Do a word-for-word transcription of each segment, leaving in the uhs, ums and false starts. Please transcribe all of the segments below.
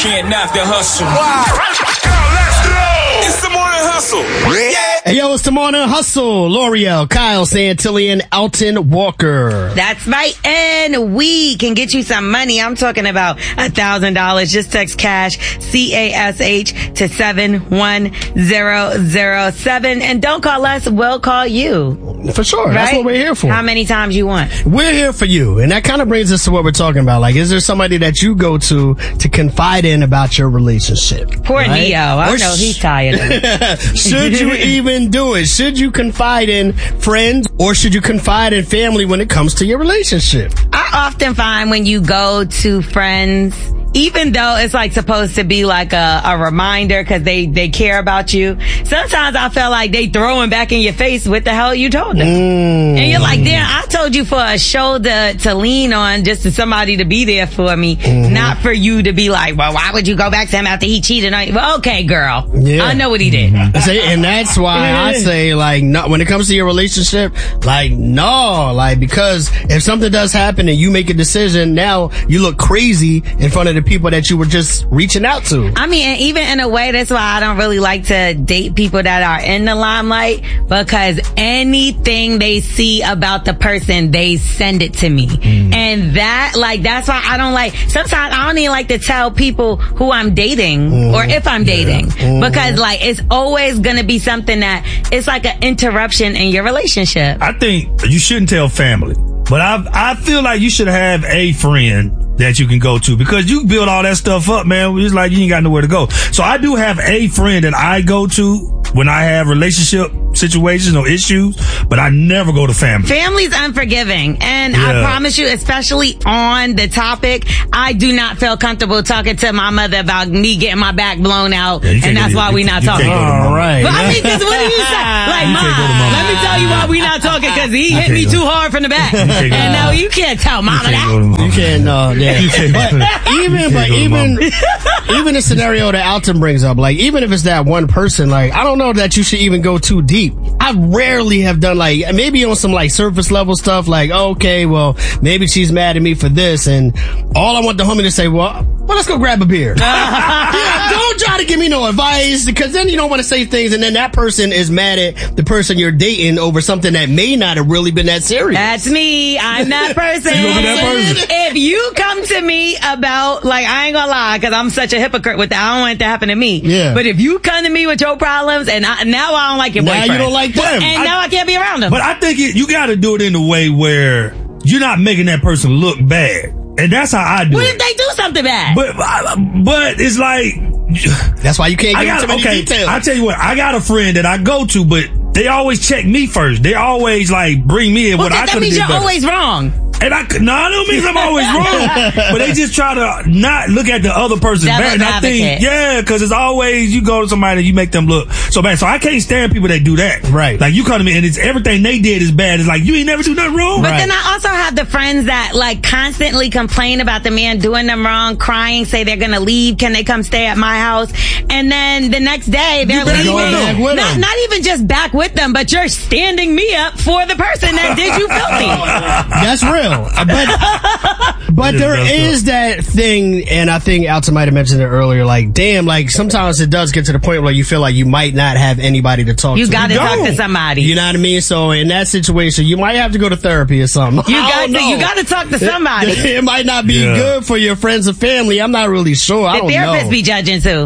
can't knock the hustle. Wow. Let's go. It's the morning hustle. Yeah. Hey, yo, it's the morning hustle. L'Oreal, Kyle Santillan, Alton Walker. That's right. And we can get you some money. I'm talking about a thousand dollars. Just text cash, C A S H to seven one zero zero seven. And don't call us. We'll call you. For sure. Right? That's what we're here for. How many times you want? We're here for you. And that kind of brings us to what we're talking about. Like, is there somebody that you go to to confide in about your relationship? Poor right? Neo. I Or know sh- he's tired of it. Should you even do it? Should you confide in friends or should you confide in family when it comes to your relationship? I often find when you go to friends, even though it's like supposed to be like a, a reminder because they, they care about you, sometimes I feel like they throwing back in your face what the hell you told them. Mm. And you're like, damn, I told you for a shoulder to lean on, just to somebody to be there for me, mm-hmm. not for you to be like, well, why would you go back to him after he cheated on you? Well, okay, girl. Yeah. I know what he did. Mm-hmm. And that's why I say, like, no, when it comes to your relationship, like, no, like, because if something does happen and you make a decision, now you look crazy in front of the people that you were just reaching out to. I mean, and even in a way, that's why I don't really like to date people that are in the limelight, because anything they see about the person, they send it to me. Mm. And that, like, that's why I don't like, sometimes I don't even like to tell people who I'm dating mm. or if I'm dating, yeah. mm. because, like, it's always gonna be something that, it's like an interruption in your relationship. I think you shouldn't tell family, but I I feel like you should have a friend that you can go to, because you build all that stuff up, man. It's like you ain't got nowhere to go. So I do have a friend that I go to when I have relationship situations or issues, but I never go to family. Family's unforgiving. And yeah. I promise you, especially on the topic, I do not feel comfortable talking to my mother about me getting my back blown out, yeah, and that's why we not talking. All right. But I mean, cause what do you say? Like, Mom, let me tell you why we not talking, cause he hit me too hard from the back. And now you can't tell Mama that. You can't, no, yeah. But even, but even, even the scenario that Alton brings up, like, even if it's that one person, like, I don't know that you should even go too deep. I rarely have done, like, maybe on some, like, surface level stuff, like, okay, well, maybe she's mad at me for this, and all I want the homie to say, well, well, let's go grab a beer. Yeah, don't try to give me no advice, because then you don't want to say things, and then that person is mad at the person you're dating over something that may not have really been that serious. That's me. I'm that person. You that person. If you come to me about, like, I ain't gonna lie, because I'm such a hypocrite with that. I don't want it to happen to me. Yeah. But if you come to me with your problems, and I, now I don't like your now boyfriend. you don't like them. And I, now I can't be around them. But I think it, you got to do it in a way where you're not making that person look bad. And that's how I do what it. What if they do something bad? But, but it's like... That's why you can't I get got, too many okay, details. I tell you what, I got a friend that I go to, but they always check me first. They always, like, bring me in well, what I could have did better. That means you're always wrong. And I, no, I don't mean I'm always wrong, but they just try to not look at the other person's back. And I think, yeah, because it's always, you go to somebody and you make them look so bad. So I can't stand people that do that. Right. Like, you come to me and it's everything they did is bad. It's like, you ain't never do nothing wrong. But right. then I also have the friends that, like, constantly complain about the man doing them wrong, crying, say they're gonna leave, can they come stay at my house? And then the next day, they're leaving. Not, not even just back with them, but you're standing me up for the person that did you filthy. That's real. But But there is that thing, and I think Alton might have mentioned it earlier, like, damn, like, sometimes it does get to the point where you feel like you might not have anybody to talk you to. Gotta you gotta talk to somebody. You know what I mean? So in that situation, you might have to go to therapy or something. You got to, you got to talk to somebody. It, it might not be yeah. good for your friends and family. I'm not really sure. I the don't know. The therapists be judging too.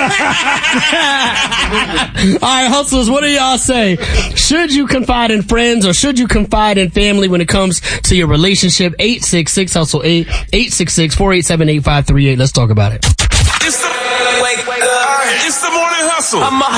All right, hustlers, what do y'all say? Should you confide in friends or should you confide in family when it comes to your relationship? eight six six hustle eight, eight six six, four eight seven, eight five three eight. Let's talk about it. It's the, wake, wake up. It's the morning hustle. I'm a